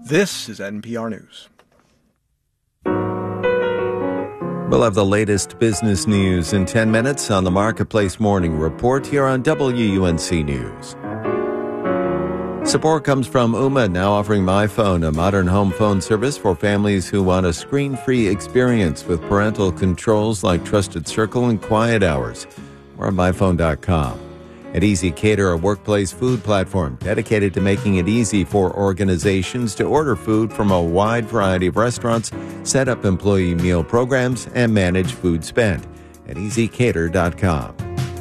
This is NPR News. We'll have the latest business news in 10 minutes on the Marketplace Morning Report here on WUNC News. Support comes from Ooma, now offering MyPhone, a modern home phone service for families who want a screen-free experience with parental controls like Trusted Circle and Quiet Hours. More at myphone.com. At ezCater, a workplace food platform dedicated to making it easy for organizations to order food from a wide variety of restaurants, set up employee meal programs, and manage food spend at ezCater.com.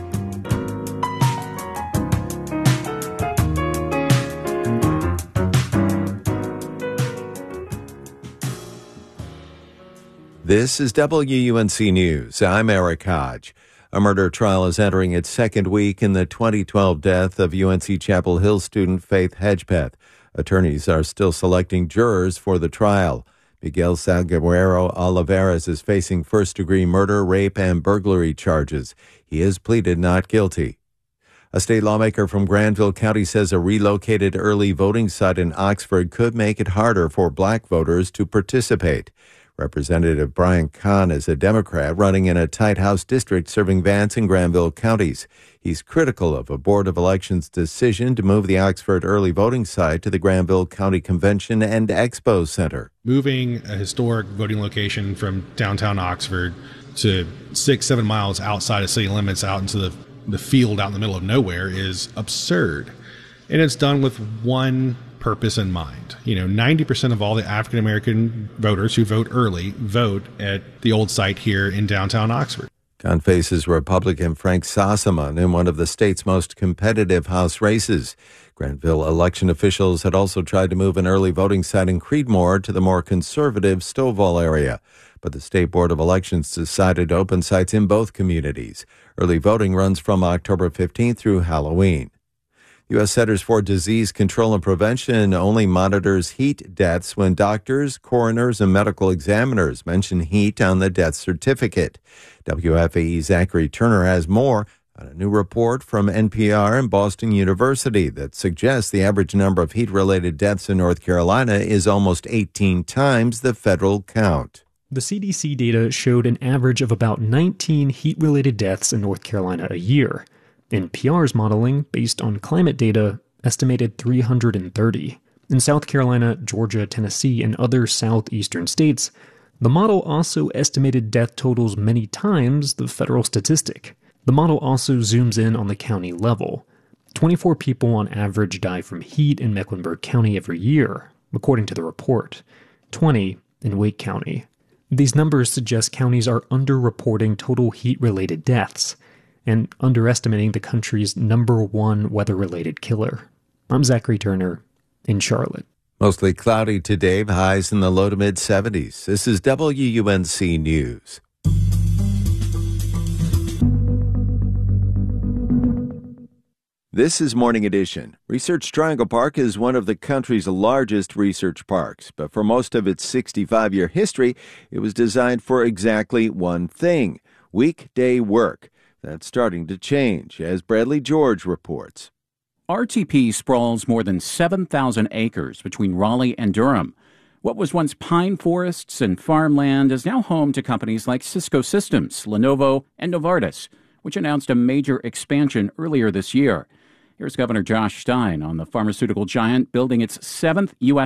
This is WUNC News. I'm Eric Hodge. A murder trial is entering its second week in the 2012 death of UNC Chapel Hill student Faith Hedgepeth. Attorneys are still selecting jurors for the trial. Miguel Salguero Olivares is facing first-degree murder, rape, and burglary charges. He has pleaded not guilty. A state lawmaker from Granville County says a relocated early voting site in Oxford could make it harder for black voters to participate. Representative Brian Kahn is a Democrat running in a tight House district serving Vance and Granville counties. He's critical of a Board of Elections decision to move the Oxford early voting site to the Granville County Convention and Expo Center. Moving a historic voting location from downtown Oxford to 6-7 miles outside of city limits out into the field out in the middle of nowhere is absurd. And it's done with one purpose in mind. 90% of all the African American voters who vote early vote at the old site here in downtown Oxford. Kahn faces Republican Frank Sossamon in one of the state's most competitive House races. Granville election officials had also tried to move an early voting site in Creedmoor to the more conservative Stovall area. But the State Board of Elections decided to open sites in both communities. Early voting runs from October 15th through Halloween. U.S. Centers for Disease Control and Prevention only monitors heat deaths when doctors, coroners, and medical examiners mention heat on the death certificate. WFAE's Zachary Turner has more on a new report from NPR and Boston University that suggests the average number of heat-related deaths in North Carolina is almost 18 times the federal count. The CDC data showed an average of about 19 heat-related deaths in North Carolina a year. NPR's modeling, based on climate data, estimated 330. In South Carolina, Georgia, Tennessee, and other southeastern states, the model also estimated death totals many times the federal statistic. The model also zooms in on the county level. 24 people on average die from heat in Mecklenburg County every year, according to the report. 20 in Wake County. These numbers suggest counties are underreporting total heat-related deaths and underestimating the country's number one weather-related killer. I'm Zachary Turner in Charlotte. Mostly cloudy today, highs in the low to mid-70s. This is WUNC News. This is Morning Edition. Research Triangle Park is one of the country's largest research parks, but for most of its 65-year history, it was designed for exactly one thing: weekday work. That's starting to change, as Bradley George reports. RTP sprawls more than 7,000 acres between Raleigh and Durham. What was once pine forests and farmland is now home to companies like Cisco Systems, Lenovo, and Novartis, which announced a major expansion earlier this year. Here's Governor Josh Stein on the pharmaceutical giant building its 7th U.S.